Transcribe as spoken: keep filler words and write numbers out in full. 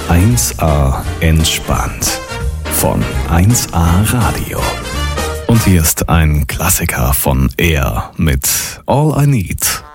eins A entspannt von eins A Radio. Und hier ist ein Klassiker von Air mit All I Need.